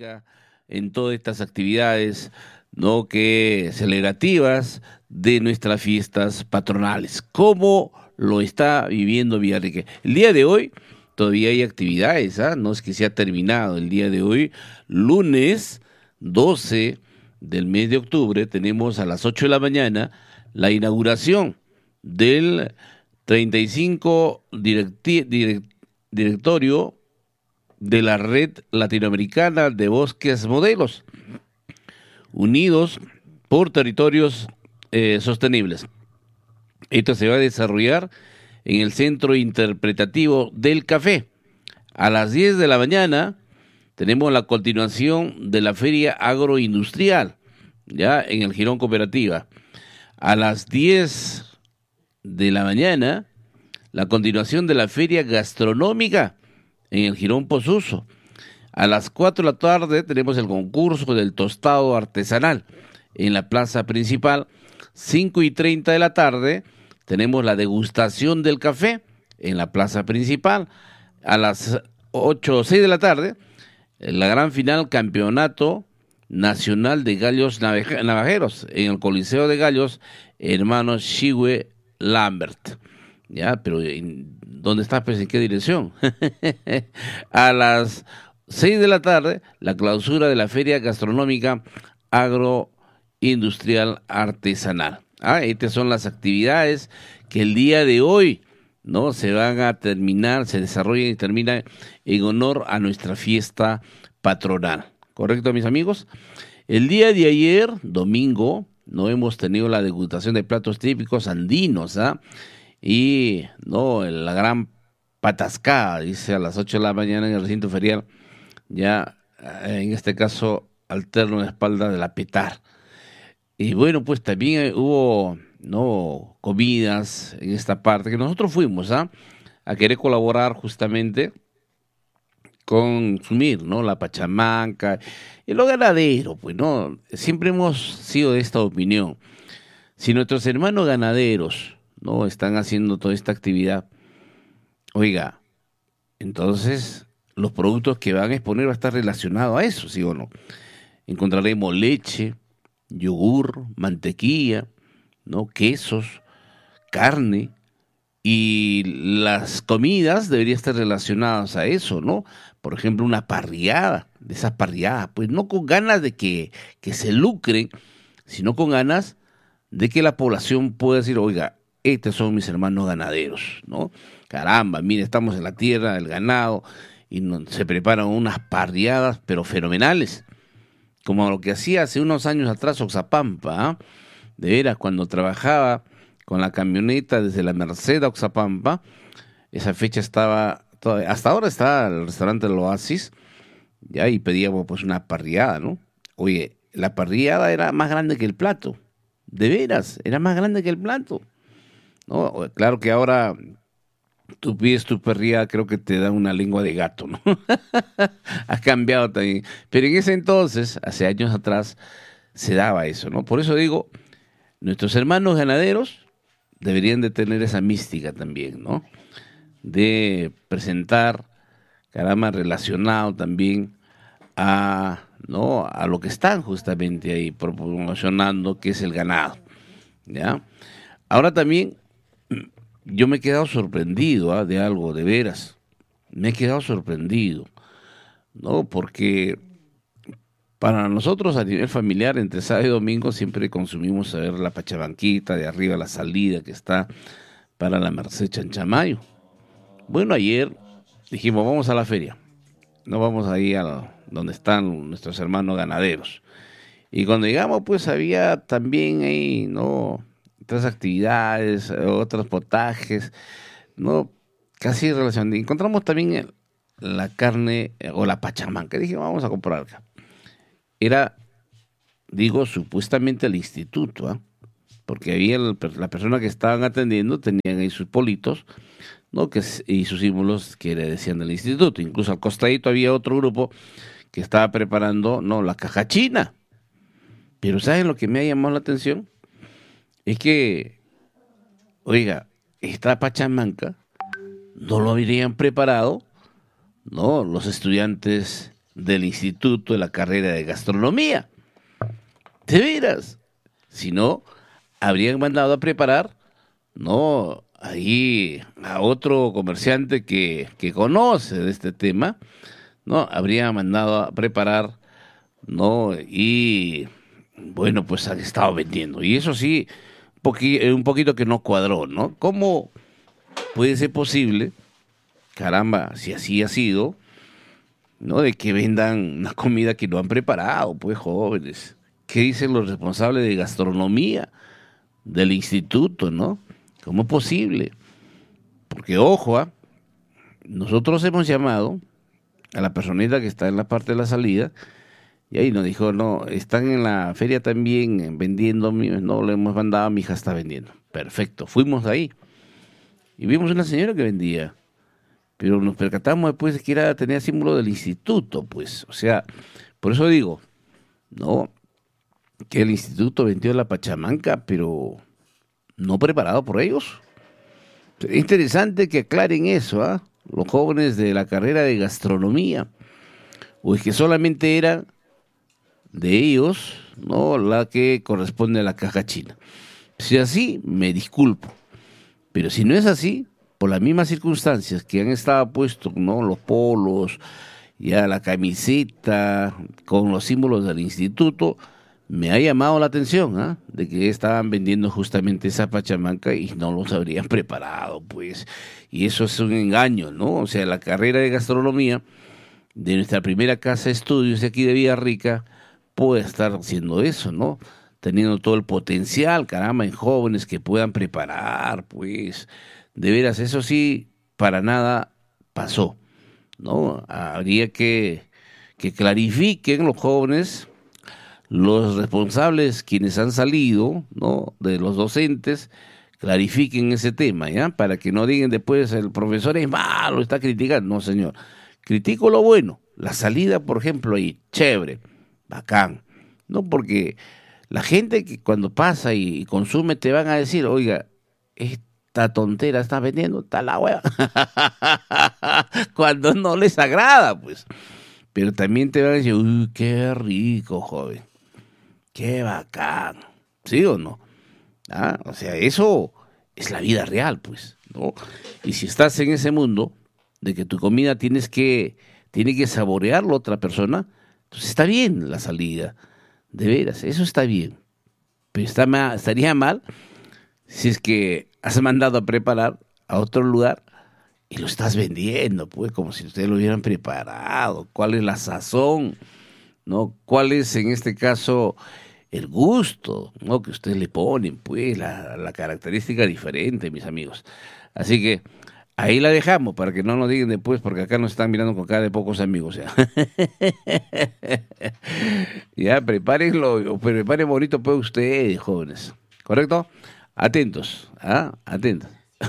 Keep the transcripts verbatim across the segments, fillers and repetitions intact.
implica en todas estas actividades, ¿no?, que celebrativas de nuestras fiestas patronales. ¿Cómo lo está viviendo Villarrica? El día de hoy todavía hay actividades, ¿ah? No es que se ha terminado. El día de hoy, lunes doce del mes de octubre, tenemos a las ocho de la mañana la inauguración del treinta y cinco directi- direct- directorio de la Red Latinoamericana de Bosques Modelos, unidos por territorios eh, sostenibles. Esto se va a desarrollar en el Centro Interpretativo del Café. A las diez de la mañana tenemos la continuación de la Feria Agroindustrial, ya en el Jirón Cooperativa. A las diez de la mañana, la continuación de la Feria Gastronómica en el Jirón Posuso. A las cuatro de la tarde tenemos el concurso del tostado artesanal en la plaza principal. Cinco y treinta de la tarde tenemos la degustación del café en la plaza principal. A las ocho o seis de la tarde, la gran final campeonato nacional de gallos navaje- navajeros en el Coliseo de Gallos, hermanos Shiwe Lambert. Ya, pero ¿en ¿dónde está? Pues, ¿en qué dirección? A las seis de la tarde, la clausura de la Feria Gastronómica Agroindustrial Artesanal. Ah, estas son las actividades que el día de hoy, ¿no?, se van a terminar, se desarrollan y terminan en honor a nuestra fiesta patronal. ¿Correcto, mis amigos? El día de ayer, domingo, no hemos tenido la degustación de platos típicos andinos, ¿ah? Y no, la gran patascada, dice, a las ocho de la mañana en el recinto ferial, ya eh, en este caso alterno en la espalda de la Petar. Y bueno, pues también eh, hubo, no, comidas en esta parte, que nosotros fuimos, ¿ah?, a querer colaborar justamente con consumir, ¿no?, la pachamanca y lo ganadero, pues, ¿no? Siempre hemos sido de esta opinión. Si nuestros hermanos ganaderos, ¿no?, están haciendo toda esta actividad, oiga, entonces los productos que van a exponer va a estar relacionado a eso, ¿sí o no? Encontraremos leche, yogur, mantequilla, ¿no?, quesos, carne, y las comidas deberían estar relacionadas a eso, ¿no? Por ejemplo, una parrillada, de esas parrilladas, pues no con ganas de que, que se lucren, sino con ganas de que la población pueda decir, oiga, estos son mis hermanos ganaderos, ¿no? Caramba, mire, estamos en la tierra del ganado y no- se preparan unas parrilladas, pero fenomenales, como lo que hacía hace unos años atrás Oxapampa, ¿ah? De veras, cuando trabajaba con la camioneta desde la Merced a Oxapampa, esa fecha estaba, todavía- hasta ahora está el restaurante del Oasis, ya, y pedíamos pues una parrillada, ¿no? Oye, la parrillada era más grande que el plato, de veras, era más grande que el plato, ¿no? Claro que ahora tú pides tu parrillada, creo que te da una lengua de gato, ¿no? Ha cambiado también, pero en ese entonces, hace años atrás, se daba eso, ¿no? Por eso digo, nuestros hermanos ganaderos deberían de tener esa mística también, ¿no? De presentar, caramba, relacionado también a, ¿no?, a lo que están justamente ahí promocionando, que es el ganado, ¿ya? Ahora también yo me he quedado sorprendido, ¿ah?, de algo, de veras. Me he quedado sorprendido, ¿no? Porque para nosotros a nivel familiar, entre sábado y domingo, siempre consumimos a ver la Pachabanquita, de arriba la salida que está para la Merced Chanchamayo. Bueno, ayer dijimos, vamos a la feria, no vamos ahí a donde están nuestros hermanos ganaderos. Y cuando llegamos, pues había también ahí, ¿no?, otras actividades, eh, otros potajes, ¿no?, casi relacionados. Encontramos también el- la carne eh, o la pachamanca. Dije, vamos a comprar acá. Era, digo, supuestamente el instituto, ¿ah? Porque había el per- la persona que estaban atendiendo, tenían ahí sus politos, ¿no?, que, es- y sus símbolos que le decían del instituto. Incluso al costadito había otro grupo que estaba preparando, no, la caja china. Pero ¿saben lo que me ha llamado la atención? Es que, oiga, esta pachamanca no lo habrían preparado, ¿no?, los estudiantes del instituto de la carrera de gastronomía. De veras. Si no, habrían mandado a preparar, no, ahí a otro comerciante que, que conoce de este tema, no, habría mandado a preparar, no, y bueno, pues han estado vendiendo. Y eso sí, poqui- un poquito que no cuadró, ¿no? ¿Cómo puede ser posible, caramba, si así ha sido, ¿no? De que vendan una comida que no han preparado, pues jóvenes. ¿Qué dicen los responsables de gastronomía del instituto, no? ¿Cómo es posible? Porque, ojo, ¿ah? Nosotros hemos llamado a la personita que está en la parte de la salida y ahí nos dijo, no, están en la feria también vendiendo, mi- no le hemos mandado, mi hija está vendiendo. Perfecto, fuimos ahí y vimos una señora que vendía, pero nos percatamos después de que era, tenía símbolo del instituto, pues, o sea, por eso digo, no, que el instituto vendió la pachamanca, pero no preparado por ellos. Es interesante que aclaren eso, ¿ah? Los jóvenes de la carrera de gastronomía, o es que solamente era de ellos, ¿no? La que corresponde a la caja china. Si es así, me disculpo. Pero si no es así, por las mismas circunstancias que han estado puestos, ¿no? Los polos, ya la camiseta, con los símbolos del instituto, me ha llamado la atención, ¿ah? De que estaban vendiendo justamente esa pachamanca y no los habrían preparado, pues. Y eso es un engaño, ¿no? O sea, la carrera de gastronomía de nuestra primera casa de estudios de aquí de Villarrica puede estar haciendo eso, ¿no? Teniendo todo el potencial, caramba, en jóvenes que puedan preparar, pues. De veras, eso sí, para nada pasó, ¿no? Habría que, que clarifiquen los jóvenes, los responsables, quienes han salido, ¿no? De los docentes, clarifiquen ese tema, ¿ya? Para que no digan después, el profesor es malo, está criticando. No, señor. Critico lo bueno. La salida, por ejemplo, ahí, chévere, bacán. No, porque la gente que cuando pasa y, y consume te van a decir, oiga, esta tontera está vendiendo, está la hueva. Cuando no les agrada, pues. Pero también te van a decir, uy, qué rico, joven. Qué bacán. ¿Sí o no? Ah, o sea, eso es la vida real, pues, ¿no? Y si estás en ese mundo de que tu comida tienes que, tiene que saborearlo otra persona, entonces está bien la salida. De veras, eso está bien. Pero está ma- estaría mal si es que has mandado a preparar a otro lugar y lo estás vendiendo, pues, como si ustedes lo hubieran preparado. ¿Cuál es la sazón? ¿No? ¿Cuál es, en este caso, el gusto, ¿no? Que ustedes le ponen, pues, la, la característica diferente, mis amigos? Así que ahí la dejamos para que no nos digan después, porque acá nos están mirando con cara de pocos amigos. Ya, ya prepárenlo, preparen bonito pues ustedes, jóvenes. ¿Correcto? Atentos, ¿ah? Atentos.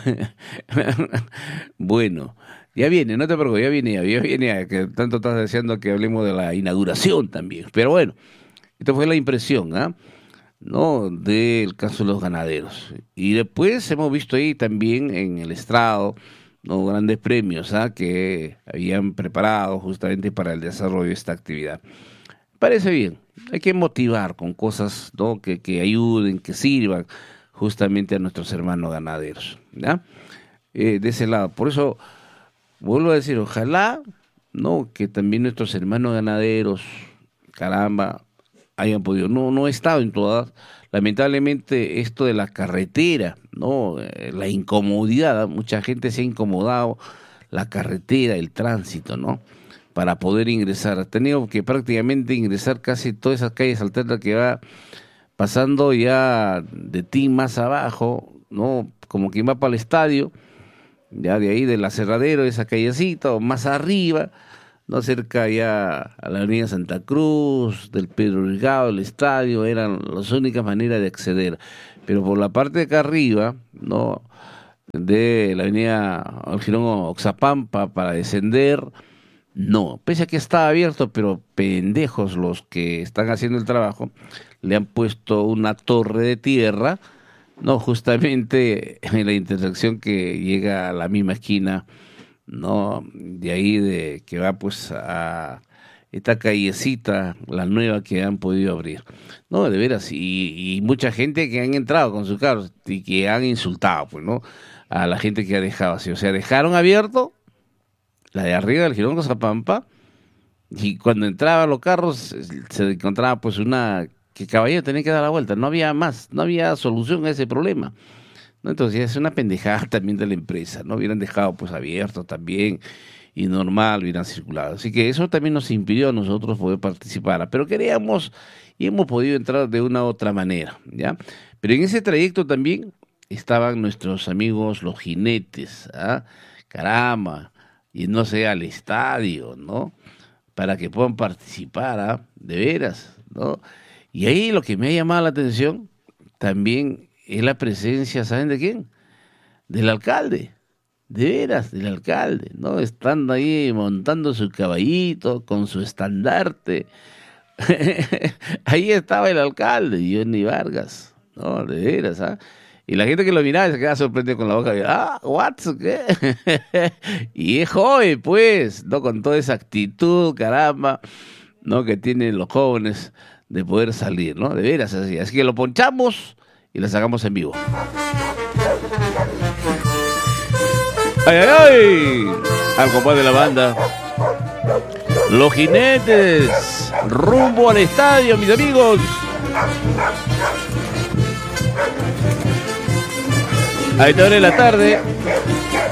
Bueno, ya viene, no te preocupes, ya viene, ya viene, que tanto estás deseando que hablemos de la inauguración también. Pero bueno, esta fue la impresión, ¿ah? ¿No? Del caso de los ganaderos. Y después hemos visto ahí también en el estrado, ¿no? Grandes premios, ¿ah? Que habían preparado justamente para el desarrollo de esta actividad. Parece bien, hay que motivar con cosas, ¿no? que, que ayuden, que sirvan justamente a nuestros hermanos ganaderos, ¿ya? Eh, de ese lado. Por eso vuelvo a decir, ojalá, ¿no? Que también nuestros hermanos ganaderos, caramba, hayan podido. No, no he estado en todas. Lamentablemente esto de la carretera, ¿no? Eh, la incomodidad, ¿ah? Mucha gente se ha incomodado, la carretera, el tránsito, ¿no? Para poder ingresar. Ha tenido que prácticamente ingresar casi todas esas calles alternas que va pasando ya de ti más abajo, ¿no? Como quien va para el estadio, ya de ahí del aserradero, esa callecita, o más arriba, no cerca ya a la avenida Santa Cruz, del Pedro Delgado, el estadio, eran las únicas maneras de acceder. Pero por la parte de acá arriba, ¿no? De la avenida Algirón Oxapampa para descender, no, pese a que está abierto, pero pendejos los que están haciendo el trabajo, le han puesto una torre de tierra, no, justamente en la intersección que llega a la misma esquina, no, de ahí de que va pues a esta callecita, la nueva que han podido abrir. No, de veras, y, y mucha gente que han entrado con sus carros y que han insultado, pues, ¿no? A la gente que ha dejado así. O sea, dejaron abierto la de arriba del Girón Zapampa, y cuando entraban los carros se encontraba pues una que caballero tenía que dar la vuelta, no había más, no había solución a ese problema, ¿no? Entonces es una pendejada también de la empresa, ¿no? Hubieran dejado pues abierto también y normal, hubieran circulado. Así que eso también nos impidió a nosotros poder participar, pero queríamos y hemos podido entrar de una u otra manera, ¿ya? Pero en ese trayecto también estaban nuestros amigos los jinetes, ¿ah? Caramba, y no sé, al estadio, ¿no? Para que puedan participar, ¿ah? De veras, ¿no? Y ahí lo que me ha llamado la atención también es la presencia, ¿saben de quién? Del alcalde, de veras, del alcalde, ¿no? Estando ahí montando su caballito con su estandarte. Ahí estaba el alcalde, Johnny Vargas, ¿no? De veras, ¿ah? Y la gente que lo miraba se quedaba sorprendida con la boca. Ah, ¿what? ¿Qué? Y es joven, pues, ¿no? Con toda esa actitud, caramba, ¿no? Que tienen los jóvenes de poder salir, ¿no? De veras, así. Así que lo ponchamos y lo sacamos en vivo. ¡Ay, ay, ay! Al compás de la banda. Los jinetes, rumbo al estadio, mis amigos. A esta hora de la tarde,